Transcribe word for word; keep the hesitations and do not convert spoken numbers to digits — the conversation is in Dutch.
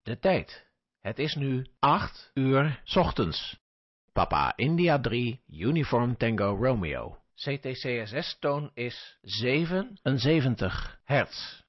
De tijd. Het is nu acht uur 's ochtends. Papa India drie, Uniform Tango Romeo. C T C S S-toon is zevenenzeventig hertz.